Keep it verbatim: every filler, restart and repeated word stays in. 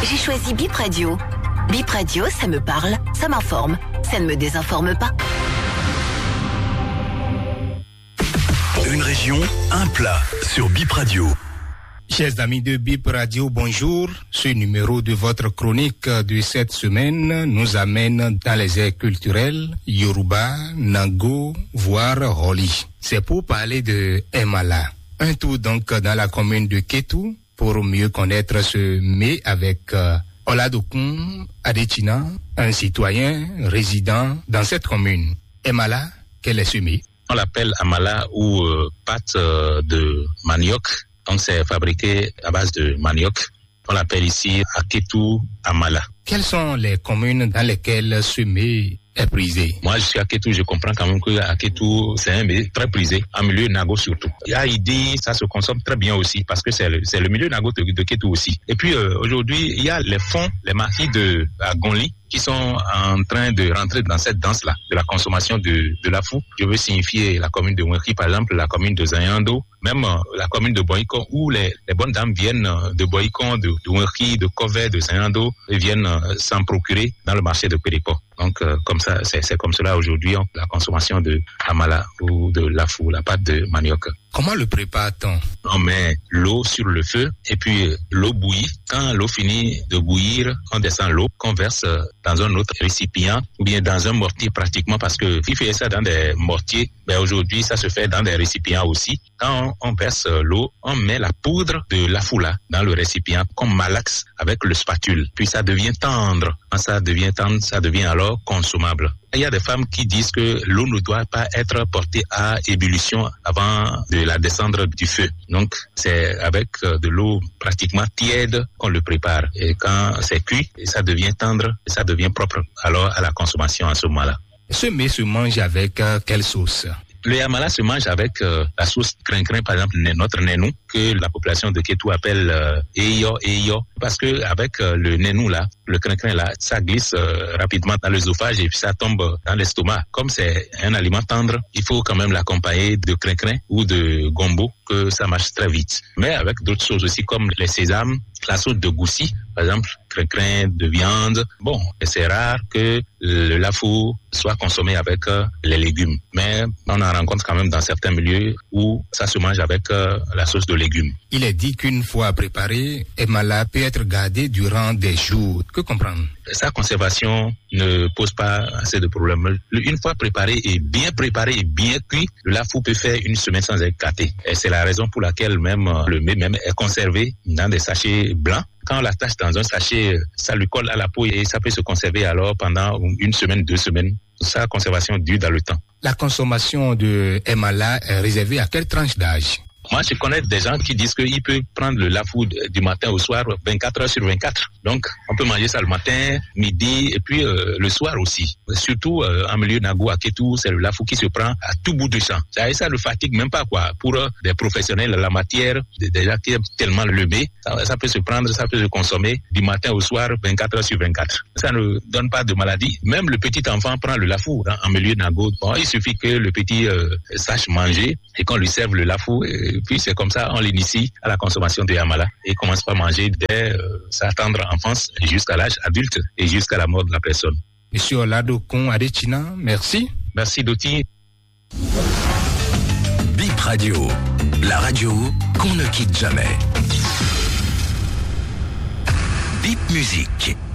J'ai choisi Bip Radio. Bip Radio, ça me parle, ça m'informe, ça ne me désinforme pas. Une région, un plat sur Bip Radio. Chers amis de Bip Radio, bonjour. Ce numéro de votre chronique de cette semaine nous amène dans les aires culturelles Yoruba, Nango, voire Holi. C'est pour parler de Emala. Un tour donc dans la commune de Kétou pour mieux connaître ce mets avec euh, Oladokun Adechina, un citoyen résident dans cette commune. Emala, quel est ce mets? On l'appelle Amala ou euh, pâte euh, de manioc. Donc c'est fabriqué à base de manioc. On l'appelle ici Aketou Amala. Quelles sont les communes dans lesquelles ce mets est prisé? Moi, je suis à Kétou, je comprends quand même que à Kétou, c'est un mets très prisé, en milieu Nago surtout. Il y a Idi, ça se consomme très bien aussi, parce que c'est le, c'est le milieu Nago de, de Kétou aussi. Et puis, euh, aujourd'hui, il y a les fonds, les marquis de à Gonli, qui sont en train de rentrer dans cette danse-là, de la consommation de, de la fou. Je veux signifier la commune de Mouekri, par exemple, la commune de Zayando, même euh, la commune de Boïkon, où les, les bonnes dames viennent de Boïkon, de, de Mouekri, de Kovet, de Zayando, et viennent euh, s'en procurer dans le marché de Pérépo. Donc, euh, comme ça, c'est, c'est comme cela aujourd'hui, on, la consommation de Amala ou de la fou, la pâte de manioc. Comment le prépare-t-on? On met l'eau sur le feu et puis euh, l'eau bouillit. Quand l'eau finit de bouillir, on descend l'eau, qu'on verse euh, dans un autre récipient ou bien dans un mortier pratiquement, parce que si fait ça dans des mortiers, ben aujourd'hui ça se fait dans des récipients aussi. Quand on, on verse euh, l'eau, on met la poudre de la foula dans le récipient qu'on malaxe avec le spatule. Puis ça devient tendre. Quand ça devient tendre, ça devient alors consommable. Il y a des femmes qui disent que l'eau ne doit pas être portée à ébullition avant de la descendre du feu. Donc, c'est avec de l'eau pratiquement tiède qu'on le prépare. Et quand c'est cuit, ça devient tendre, et ça devient propre alors à la consommation à ce moment-là. Ce mets se mange avec euh, quelle sauce? Le Amala se mange avec euh, la sauce crin-crin, par exemple, notre nénou, que la population de Kétou appelle euh, Eyo, Eyo, parce que avec euh, le nénou là, le crin-crin là, ça glisse euh, rapidement dans l'œsophage et puis ça tombe dans l'estomac. Comme c'est un aliment tendre, il faut quand même l'accompagner de crin-crin ou de gombo, que ça marche très vite. Mais avec d'autres choses aussi, comme les sésames, la sauce de goussi, par exemple, crin-crin de viande. Bon, c'est rare que le lafou soit consommé avec euh, les légumes. Mais on en rencontre quand même dans certains milieux où ça se mange avec euh, la sauce de légumes. Il est dit qu'une fois préparé, Emala peut être gardé durant des jours. Que comprendre? Sa conservation ne pose pas assez de problèmes. Une fois préparé et bien préparé et bien cuit, le lafou peut faire une semaine sans être gâté. Et c'est la raison pour laquelle même le mets même est conservé dans des sachets blancs. Quand on l'attache dans un sachet, ça lui colle à la peau et ça peut se conserver alors pendant une semaine, deux semaines. Sa conservation dure dans le temps. La consommation de Emala est réservée à quelle tranche d'âge? Moi, je connais des gens qui disent qu'ils peuvent prendre le lafou du matin au soir, vingt-quatre heures sur vingt-quatre. Donc, on peut manger ça le matin, midi, et puis euh, le soir aussi. Surtout euh, en milieu Nago à Kétou, c'est le lafou qui se prend à tout bout de champ. Ça, ça ne fatigue même pas, quoi. Pour euh, des professionnels, la matière, des gens qui aiment tellement le mets, ça, ça peut se prendre, ça peut se consommer du matin au soir, vingt-quatre heures sur vingt-quatre. Ça ne donne pas de maladie. Même le petit enfant prend le lafou hein, en milieu Nago. Bon, il suffit que le petit euh, sache manger et qu'on lui serve le lafou. Et puis c'est comme ça, on l'initie à la consommation de Amala et commence par manger dès euh, sa tendre enfance jusqu'à l'âge adulte et jusqu'à la mort de la personne. Monsieur Oladokun Adechina, merci. Merci Doti. Bip Radio, la radio qu'on ne quitte jamais. Bip Musique.